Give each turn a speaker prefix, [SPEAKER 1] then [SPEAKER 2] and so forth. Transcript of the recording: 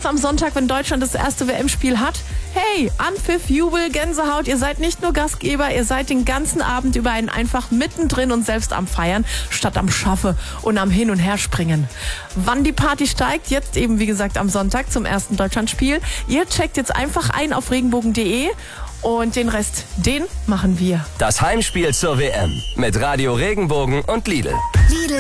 [SPEAKER 1] jetzt am Sonntag, wenn Deutschland das erste WM-Spiel hat? Hey, Anpfiff, Jubel, Gänsehaut, ihr seid nicht nur Gastgeber, ihr seid den ganzen Abend über einen einfach mittendrin und selbst am Feiern, statt am Schaffe und am Hin- und Herspringen. Wann die Party steigt, jetzt eben wie gesagt am Sonntag zum ersten Deutschlandspiel. Ihr checkt jetzt einfach ein auf regenbogen.de und den Rest, den machen wir.
[SPEAKER 2] Das Heimspiel zur WM mit Radio Regenbogen und Lidl.